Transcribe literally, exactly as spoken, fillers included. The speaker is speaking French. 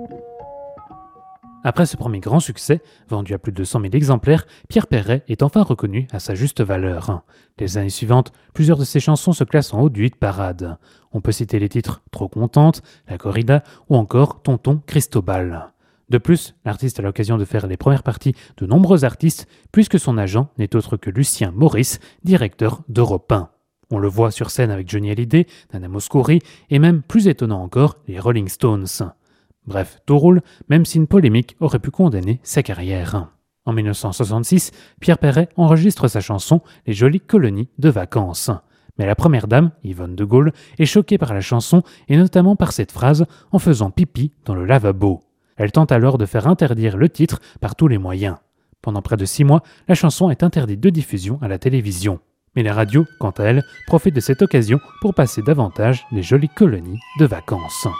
Après ce premier grand succès, vendu à plus de cent mille exemplaires, Pierre Perret est enfin reconnu à sa juste valeur. Les années suivantes, plusieurs de ses chansons se classent en haut du hit parade. On peut citer les titres Trop contente, La corrida ou encore Tonton Cristobal. De plus, l'artiste a l'occasion de faire les premières parties de nombreux artistes puisque son agent n'est autre que Lucien Maurice, directeur d'Europe un. On le voit sur scène avec Johnny Hallyday, Nana Mouskouri et même plus étonnant encore, les Rolling Stones. Bref, tout roule, même si une polémique aurait pu condamner sa carrière. En dix-neuf cent soixante-six, Pierre Perret enregistre sa chanson « Les jolies colonies de vacances ». Mais la première dame, Yvonne de Gaulle, est choquée par la chanson et notamment par cette phrase « en faisant pipi dans le lavabo ». Elle tente alors de faire interdire le titre par tous les moyens. Pendant près de six mois, la chanson est interdite de diffusion à la télévision. Mais les radios, quant à elles, profitent de cette occasion pour passer davantage les jolies colonies de vacances.